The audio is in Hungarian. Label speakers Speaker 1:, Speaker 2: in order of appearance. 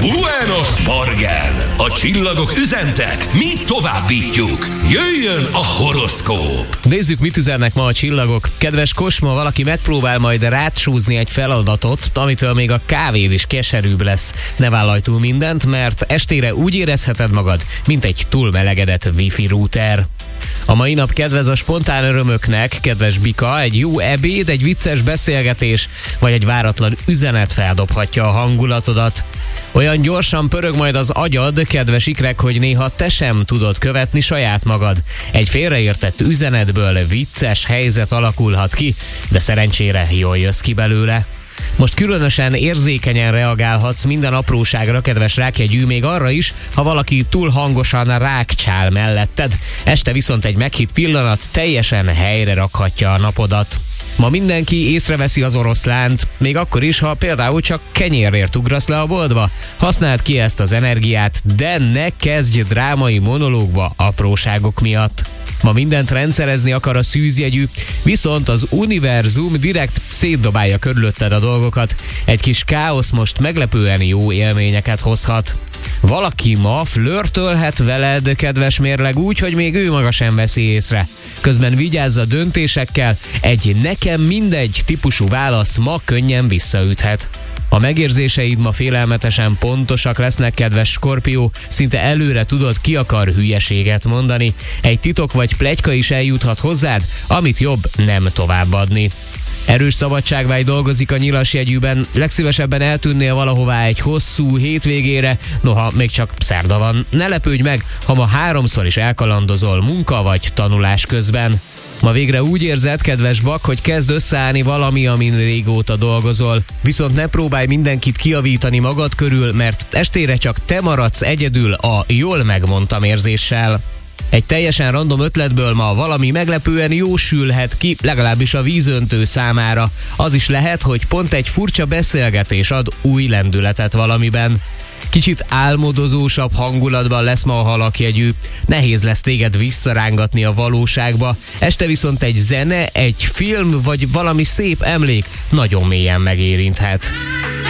Speaker 1: Buenos Morgen! A csillagok üzentek, mi továbbítjuk. Jöjjön a horoszkóp!
Speaker 2: Nézzük, mit üzennek ma a csillagok. Kedves Kosma, valaki megpróbál majd rácsúzni egy feladatot, amitől még a kávéd is keserűbb lesz. Ne vállalj túl mindent, mert estére úgy érezheted magad, mint egy túlmelegedett wifi router. A mai nap kedvez a spontán örömöknek, kedves Bika, egy jó ebéd, egy vicces beszélgetés, vagy egy váratlan üzenet feldobhatja a hangulatodat. Olyan gyorsan pörög majd az agyad, kedves ikrek, hogy néha te sem tudod követni saját magad. Egy félreértett üzenetből vicces helyzet alakulhat ki, de szerencsére jól jössz ki belőle. Most különösen érzékenyen reagálhatsz minden apróságra, kedves rákjegyű, még arra is, ha valaki túl hangosan rákcsál melletted. Este viszont egy meghitt pillanat teljesen helyre rakhatja a napodat. Ma mindenki észreveszi az oroszlánt, még akkor is, ha például csak kenyérért ugrasz le a boltba. Használd ki ezt az energiát, de ne kezdj drámai monológba apróságok miatt. Ma mindent rendszerezni akar a szűzjegyű, viszont az univerzum direkt szétdobálja körülötted a dolgokat. Egy kis káosz most meglepően jó élményeket hozhat. Valaki ma flörtölhet veled, kedves mérleg, úgy, hogy még ő maga sem veszi észre. Közben vigyázz a döntésekkel, egy nekem mindegy típusú válasz ma könnyen visszaüthet. A megérzéseid ma félelmetesen pontosak lesznek, kedves Skorpió, szinte előre tudod, ki akar hülyeséget mondani. Egy titok vagy pletyka is eljuthat hozzád, amit jobb nem továbbadni. Erős szabadságvágy dolgozik a nyilasjegyűben, legszívesebben eltűnnél valahová egy hosszú hétvégére, noha még csak szerda van. Ne lepődj meg, ha ma 3-szor is elkalandozol munka vagy tanulás közben. Ma végre úgy érzed, kedves Bak, hogy kezd összeállni valami, amin régóta dolgozol. Viszont ne próbálj mindenkit kijavítani magad körül, mert estére csak te maradsz egyedül a jól megmondtam érzéssel. Egy teljesen random ötletből ma valami meglepően jó sülhet ki, legalábbis a vízöntő számára. Az is lehet, hogy pont egy furcsa beszélgetés ad új lendületet valamiben. Kicsit álmodozósabb hangulatban lesz ma a halakjegyű. Nehéz lesz téged visszarángatni a valóságba. Este viszont egy zene, egy film vagy valami szép emlék nagyon mélyen megérinthet.